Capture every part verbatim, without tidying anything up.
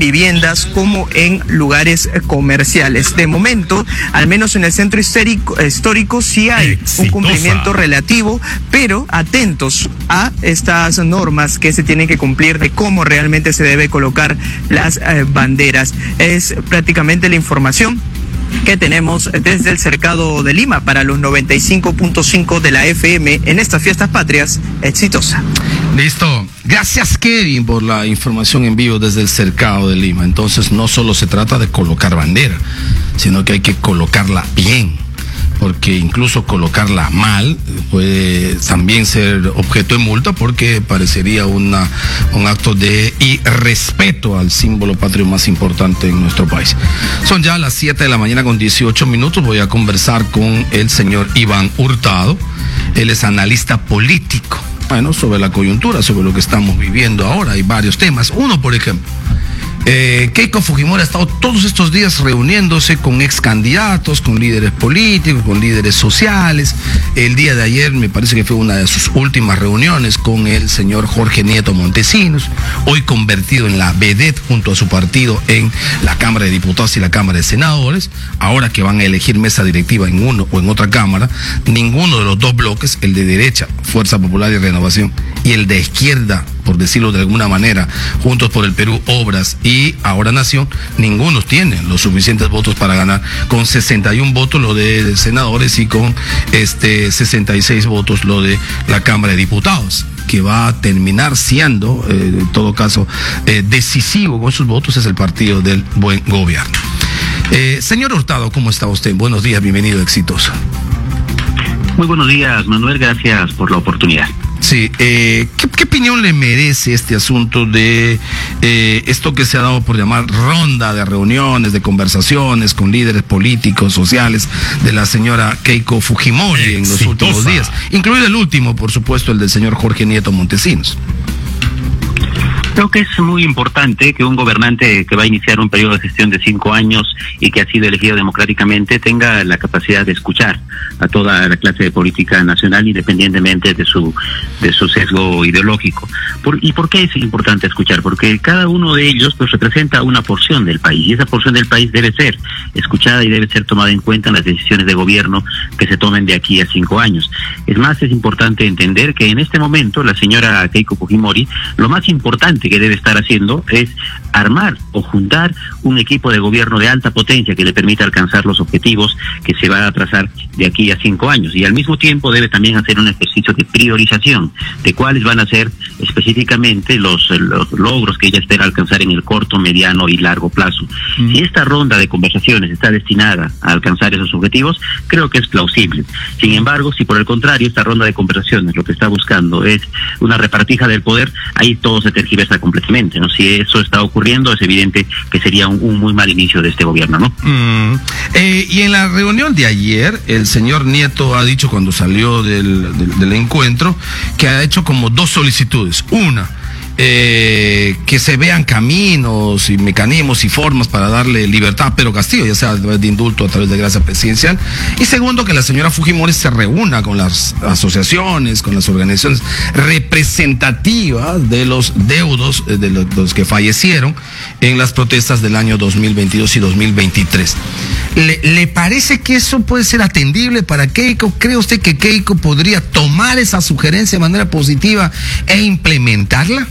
viviendas como en lugares comerciales. De momento, al menos en el centro histórico, histórico sí hay Exitosa. un cumplimiento relativo, pero atentos a estas normas que se tienen que cumplir de cómo realmente se debe colocar las eh, banderas. Es prácticamente la información que tenemos desde el Cercado de Lima para los noventa y cinco punto cinco de la F M en estas fiestas patrias. Exitosa. Listo. Gracias, Kevin, por la información en vivo desde el Cercado de Lima. Entonces, no solo se trata de colocar bandera, sino que hay que colocarla bien, porque incluso colocarla mal puede también ser objeto de multa, porque parecería una, un acto de irrespeto al símbolo patrio más importante en nuestro país. Son ya las siete de la mañana con dieciocho minutos. Voy a conversar con el señor Iván Hurtado. Él es analista político. Bueno, sobre la coyuntura, sobre lo que estamos viviendo ahora. Hay varios temas. Uno, por ejemplo, Eh, Keiko Fujimori ha estado todos estos días reuniéndose con ex candidatos, con líderes políticos, con líderes sociales. El día de ayer me parece que fue una de sus últimas reuniones con el señor Jorge Nieto Montesinos, hoy convertido en la vedette junto a su partido en la Cámara de Diputados y la Cámara de Senadores. Ahora que van a elegir mesa directiva en uno o en otra cámara, ninguno de los dos bloques, el de derecha, Fuerza Popular y Renovación, y el de izquierda, por decirlo de alguna manera, Juntos por el Perú, Obras y Ahora Nación, ninguno tiene los suficientes votos para ganar, con sesenta y un votos lo de senadores y con este sesenta y seis votos lo de la Cámara de Diputados, que va a terminar siendo, eh, en todo caso, eh, decisivo con sus votos, es el partido del buen gobierno. Eh, señor Hurtado, ¿cómo está usted? Buenos días, bienvenido, Exitoso. Muy buenos días, Manuel, gracias por la oportunidad. Sí, eh, ¿qué, ¿qué opinión le merece este asunto de eh, esto que se ha dado por llamar ronda de reuniones, de conversaciones con líderes políticos, sociales, de la señora Keiko Fujimori Exitosa. En los últimos días? Incluido el último, por supuesto, el del señor Jorge Nieto Montesinos. Creo que es muy importante que un gobernante que va a iniciar un periodo de gestión de cinco años y que ha sido elegido democráticamente tenga la capacidad de escuchar a toda la clase de política nacional, independientemente de su de su sesgo ideológico. Por, ¿Y por qué es importante escuchar? Porque cada uno de ellos pues representa una porción del país, y esa porción del país debe ser escuchada y debe ser tomada en cuenta en las decisiones de gobierno que se tomen de aquí a cinco años. Es más, es importante entender que en este momento la señora Keiko Fujimori, lo más importante que debe estar haciendo es armar o juntar un equipo de gobierno de alta potencia que le permita alcanzar los objetivos que se va a trazar de aquí a cinco años, y al mismo tiempo debe también hacer un ejercicio de priorización de cuáles van a ser específicamente los, los logros que ella espera alcanzar en el corto, mediano y largo plazo. Mm. Si esta ronda de conversaciones está destinada a alcanzar esos objetivos, creo que es plausible. Sin embargo, si por el contrario esta ronda de conversaciones lo que está buscando es una repartija del poder, ahí todo se tergiversa completamente, ¿no? Si eso está ocurriendo, es evidente que sería un, un muy mal inicio de este gobierno, ¿no? Mm. Eh, y en la reunión de ayer, el señor Nieto ha dicho, cuando salió del, del, del encuentro, que ha hecho como dos solicitudes. Una, eh, que se vean caminos y mecanismos y formas para darle libertad a Pedro Castillo, ya sea a través de indulto, a través de gracia presidencial. Y segundo, que la señora Fujimori se reúna con las asociaciones, con las organizaciones representativas de los deudos, de los, los que fallecieron en las protestas del año dos mil veintidós y dos mil veintitrés. ¿Le, ¿Le parece que eso puede ser atendible para Keiko? ¿Cree usted que Keiko podría tomar esa sugerencia de manera positiva e implementarla?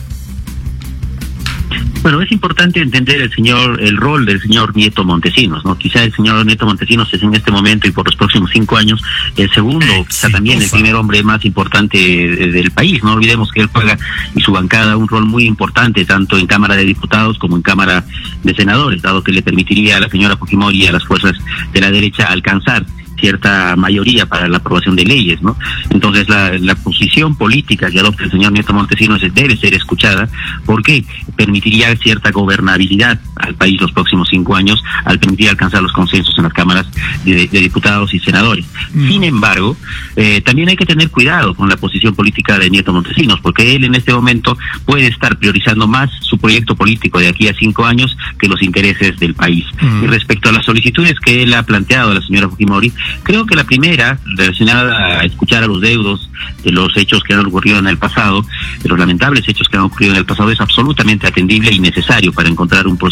Bueno, es importante entender el señor, el rol del señor Nieto Montesinos, ¿no? Quizá el señor Nieto Montesinos es en este momento y por los próximos cinco años el segundo, quizá también el primer hombre más importante del país. No olvidemos que él juega y su bancada un rol muy importante tanto en Cámara de Diputados como en Cámara de Senadores, dado que le permitiría a la señora Fujimori y a las fuerzas de la derecha alcanzar cierta mayoría para la aprobación de leyes, ¿no? Entonces la, la posición política que adopta el señor Nieto Montesinos debe ser escuchada, porque permitiría cierta gobernabilidad al país los próximos cinco años al permitir alcanzar los consensos en las cámaras de, de diputados y senadores. Mm. Sin embargo, eh, también hay que tener cuidado con la posición política de Nieto Montesinos, porque él en este momento puede estar priorizando más su proyecto político de aquí a cinco años que los intereses del país. Mm. Y respecto a las solicitudes que él ha planteado a la señora Fujimori, creo que la primera, relacionada a escuchar a los deudos de los hechos que han ocurrido en el pasado, de los lamentables hechos que han ocurrido en el pasado, es absolutamente atendible y necesario para encontrar un proceso